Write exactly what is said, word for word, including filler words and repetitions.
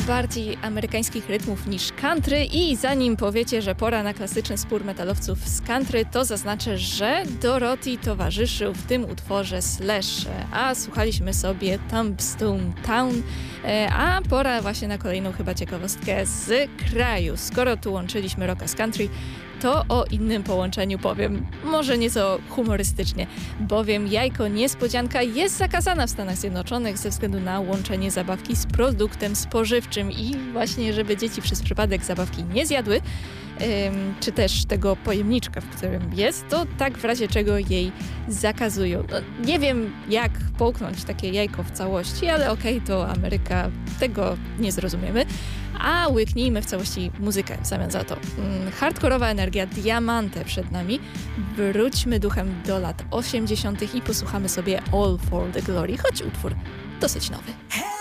bardziej amerykańskich rytmów niż country i zanim powiecie, że pora na klasyczny spór metalowców z country, to zaznaczę, że Dorothy towarzyszył w tym utworze Slash, a słuchaliśmy sobie Tombstone Town, a pora właśnie na kolejną chyba ciekawostkę z kraju. Skoro tu łączyliśmy rocka z country, to o innym połączeniu powiem, może nieco humorystycznie, bowiem jajko niespodzianka jest zakazana w Stanach Zjednoczonych ze względu na łączenie zabawki z produktem spożywczym i właśnie, żeby dzieci przez przypadek zabawki nie zjadły, ym, czy też tego pojemniczka, w którym jest, to tak w razie czego jej zakazują. No, nie wiem, jak połknąć takie jajko w całości, ale okej, okay, to Ameryka, tego nie zrozumiemy. A łyknijmy w całości muzykę w zamian za to. Mm, hardkorowa energia, Diamante przed nami. Wróćmy duchem do lat osiemdziesiątych i posłuchamy sobie All for the Glory, choć utwór dosyć nowy.